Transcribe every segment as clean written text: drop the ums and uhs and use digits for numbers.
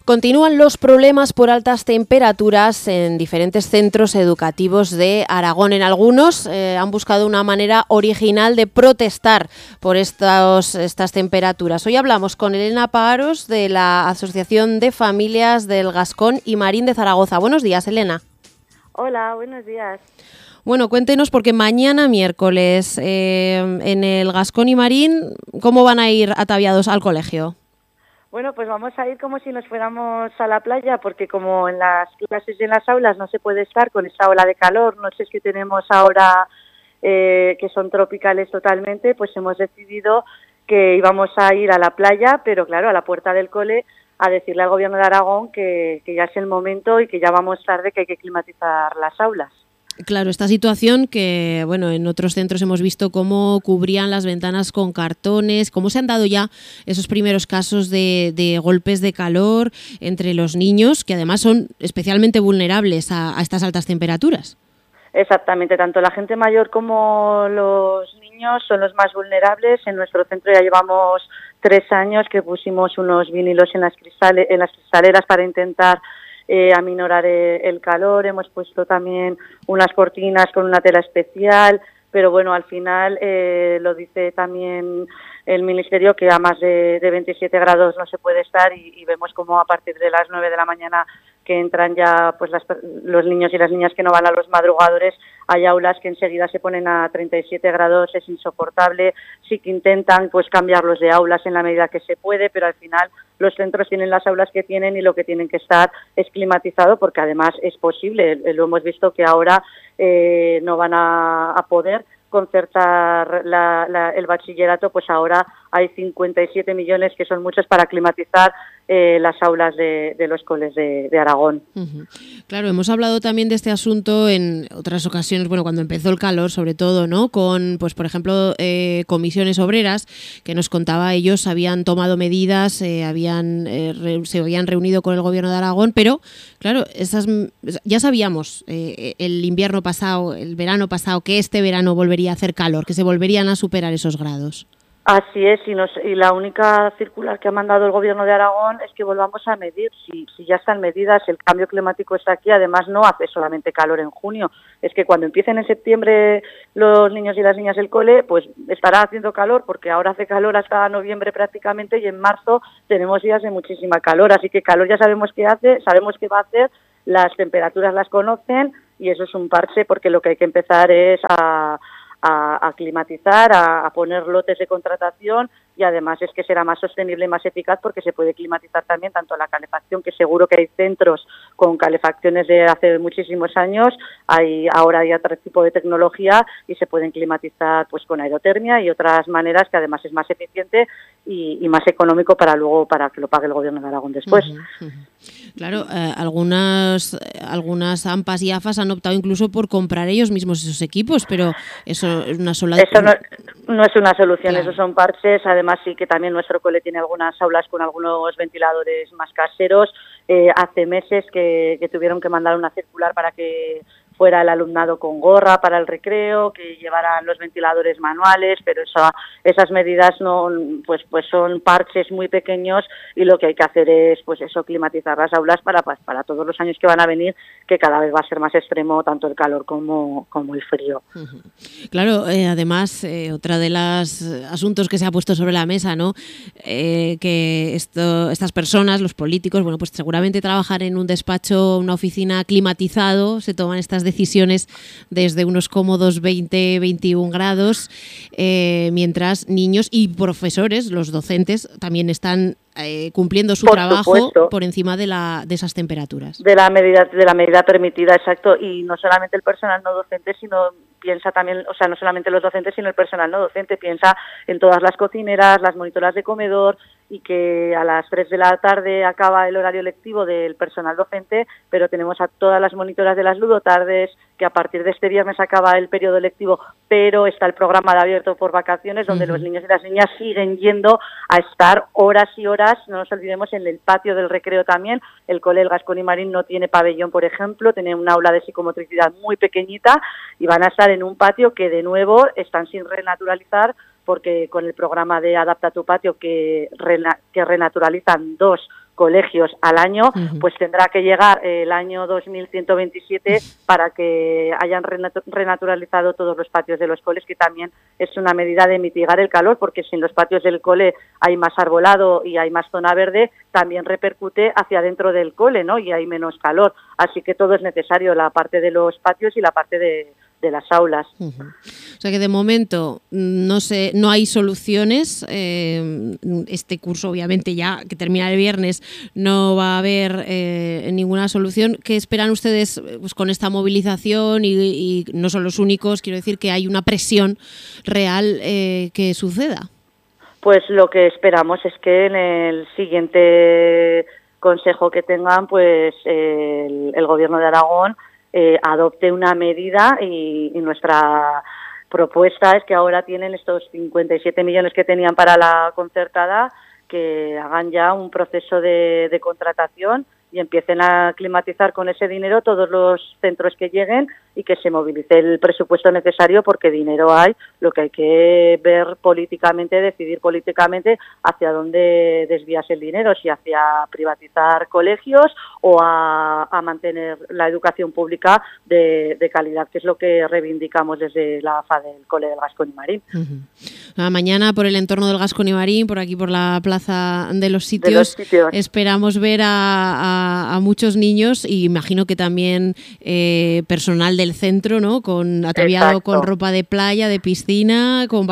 Continúan los problemas por altas temperaturas en diferentes centros educativos de Aragón. En algunos han buscado una manera original de protestar por estas temperaturas. Hoy hablamos con Elena Pájaros de la Asociación de Familias del Gascón y Marín de Zaragoza. Buenos días, Elena. Hola, buenos días. Bueno, cuéntenos, porque mañana miércoles en el Gascón y Marín, ¿cómo van a ir ataviados al colegio? Bueno, pues vamos a ir como si nos fuéramos a la playa, porque como en las clases y en las aulas no se puede estar con esa ola de calor, noches que tenemos ahora que son tropicales totalmente, pues hemos decidido que íbamos a ir a la playa, pero claro, a la puerta del cole, a decirle al Gobierno de Aragón que ya es el momento y que ya vamos tarde, que hay que climatizar las aulas. Claro, esta situación que, bueno, en otros centros hemos visto cómo cubrían las ventanas con cartones, cómo se han dado ya esos primeros casos de golpes de calor entre los niños, que además son especialmente vulnerables a estas altas temperaturas. Exactamente, tanto la gente mayor como los niños son los más vulnerables. En nuestro centro ya llevamos 3 años que pusimos unos vinilos en las cristaleras para intentar aminorar el calor. Hemos puesto también unas cortinas con una tela especial, pero bueno, al final lo dice también el Ministerio que a más de 27 grados no se puede estar y vemos como a partir de las 9 de la mañana que entran ya pues los niños y las niñas que no van a los madrugadores, hay aulas que enseguida se ponen a 37 grados, es insoportable. Sí que intentan pues cambiarlos de aulas en la medida que se puede, pero al final los centros tienen las aulas que tienen y lo que tienen que estar es climatizado, porque además es posible, lo hemos visto que ahora no van a poder concertar el bachillerato, pues ahora hay 57 millones, que son muchos, para climatizar las aulas de los coles de Aragón. Uh-huh. Claro, hemos hablado también de este asunto en otras ocasiones, bueno, cuando empezó el calor sobre todo, ¿no? Con, pues por ejemplo, comisiones obreras, que nos contaba, ellos habían tomado medidas, se habían reunido con el Gobierno de Aragón, pero claro, ya sabíamos el invierno pasado, el verano pasado, que este verano volvería a hacer calor, que se volverían a superar esos grados. Así es, y la única circular que ha mandado el Gobierno de Aragón es que volvamos a medir, si ya están medidas, el cambio climático está aquí. Además no hace solamente calor en junio, es que cuando empiecen en septiembre los niños y las niñas el cole, pues estará haciendo calor, porque ahora hace calor hasta noviembre prácticamente, y en marzo tenemos días de muchísima calor, así que calor ya sabemos qué hace, sabemos qué va a hacer, las temperaturas las conocen, y eso es un parche, porque lo que hay que empezar es a climatizar, a poner lotes de contratación, y además es que será más sostenible y más eficaz, porque se puede climatizar también tanto la calefacción, que seguro que hay centros con calefacciones de hace muchísimos años, ahora hay otro tipo de tecnología y se pueden climatizar pues con aerotermia y otras maneras, que además es más eficiente y más económico para que lo pague el Gobierno de Aragón después. Uh-huh, uh-huh. Claro, algunas AMPAs y AFAs han optado incluso por comprar ellos mismos esos equipos, pero eso es una sola... Eso no es una solución, claro. Esos son parches. Además sí que también nuestro cole tiene algunas aulas con algunos ventiladores más caseros. Hace meses que tuvieron que mandar una circular para que fuera el alumnado con gorra para el recreo, que llevaran los ventiladores manuales, pero esas medidas no, pues son parches muy pequeños, y lo que hay que hacer es pues eso, climatizar las aulas para todos los años que van a venir, que cada vez va a ser más extremo tanto el calor como el frío. Uh-huh. Claro, además, otra de los asuntos que se ha puesto sobre la mesa, ¿no? Que estas personas, los políticos, bueno, pues seguramente trabajan en un despacho, una oficina climatizado, se toman estas decisiones desde unos cómodos 20-21 grados, mientras niños y profesores, los docentes, también están cumpliendo su trabajo por encima de esas temperaturas. De la medida permitida, exacto. Y no solamente el personal no docente, sino piensa también, o sea, no solamente los docentes, sino el personal no docente, piensa en todas las cocineras, las monitoras de comedor, y que a las 3 de la tarde acaba el horario lectivo del personal docente, pero tenemos a todas las monitoras de las ludotardes, que a partir de este viernes acaba el periodo lectivo, pero está el programa de abierto por vacaciones, donde los niños y las niñas siguen yendo a estar horas y horas. No nos olvidemos, en el patio del recreo también, el cole El Gascón y Marín no tiene pabellón, por ejemplo, tiene un aula de psicomotricidad muy pequeñita, y van a estar en un patio que de nuevo están sin renaturalizar, porque con el programa de Adapta tu Patio, que renaturalizan 2 colegios al año, pues tendrá que llegar el año 2127 para que hayan renaturalizado todos los patios de los coles, que también es una medida de mitigar el calor, porque si en los patios del cole hay más arbolado y hay más zona verde, también repercute hacia dentro del cole, ¿no? Y hay menos calor. Así que todo es necesario, la parte de los patios y la parte de las aulas. O sea que de momento no hay soluciones. Este curso, obviamente, ya que termina el viernes, no va a haber ninguna solución. ¿Qué esperan ustedes pues, con esta movilización? Y no son los únicos, quiero decir que hay una presión real que suceda. Pues lo que esperamos es que en el siguiente consejo que tengan, pues el Gobierno de Aragón adopte una medida y nuestra propuesta es que ahora tienen estos 57 millones que tenían para la concertada, que hagan ya un proceso de contratación y empiecen a climatizar con ese dinero todos los centros que lleguen y que se movilice el presupuesto necesario, porque dinero hay. Lo que hay que ver políticamente, decidir políticamente hacia dónde desvías el dinero, si hacia privatizar colegios o a mantener la educación pública de calidad, que es lo que reivindicamos desde la AFA del Cole del Gascón y Marín. Mañana por el entorno del Gascón y Marín, por aquí por la Plaza de los Sitios, esperamos ver a muchos niños, y imagino que también personal del centro, ¿no? Ataviado con ropa de playa, de piscina, con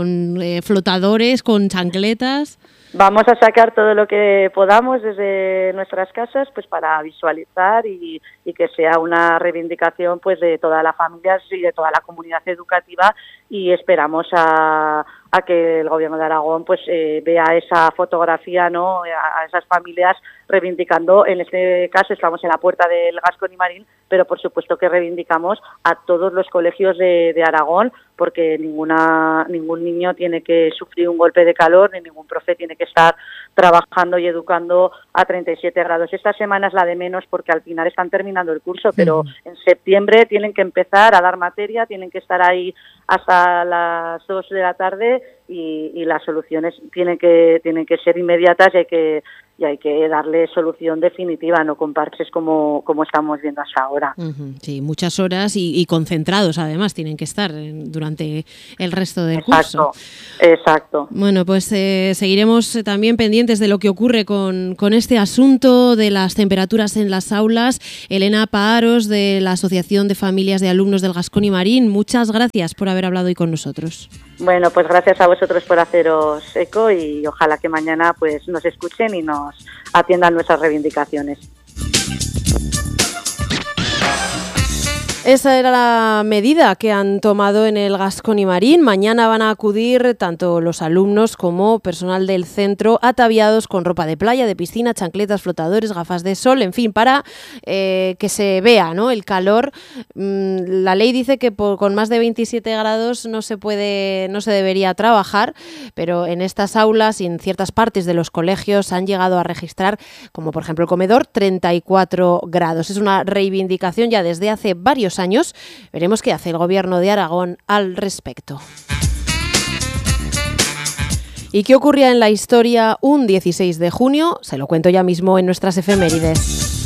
flotadores, con chancletas. Vamos a sacar todo lo que podamos desde nuestras casas, pues para visualizar y que sea una reivindicación, pues de todas las familias y de toda la comunidad educativa, y esperamos a que el Gobierno de Aragón pues vea esa fotografía, ¿no? A esas familias reivindicando. En este caso estamos en la puerta del Gascón y Marín, pero por supuesto que reivindicamos a todos los colegios de Aragón, porque ningún niño tiene que sufrir un golpe de calor, ni ningún profe tiene que estar trabajando y educando a 37 grados. Esta semana es la de menos, porque al final están terminando el curso, pero en septiembre tienen que empezar a dar materia, tienen que estar ahí hasta las 2 de la tarde, y las soluciones tienen que ser inmediatas, y hay que darle solución definitiva, no con parches como estamos viendo hasta ahora. Sí, muchas horas y concentrados, además, tienen que estar durante el resto del curso. Exacto. Bueno, pues seguiremos también pendientes de lo que ocurre con este asunto de las temperaturas en las aulas. Elena Paaros, de la Asociación de Familias de Alumnos del Gascón y Marín, muchas gracias por haber hablado hoy con nosotros. Bueno, pues gracias a vosotros por haceros eco, y ojalá que mañana pues nos escuchen y nos atiendan nuestras reivindicaciones. Esa era la medida que han tomado en el Gascón y Marín. Mañana van a acudir tanto los alumnos como personal del centro ataviados con ropa de playa, de piscina, chancletas, flotadores, gafas de sol, en fin, para que se vea, ¿no?, el calor. La ley dice que con más de 27 grados no se debería trabajar, pero en estas aulas y en ciertas partes de los colegios han llegado a registrar, como por ejemplo el comedor, 34 grados. Es una reivindicación ya desde hace varios años. Veremos qué hace el Gobierno de Aragón al respecto. ¿Y qué ocurría en la historia un 16 de junio? Se lo cuento ya mismo en nuestras efemérides.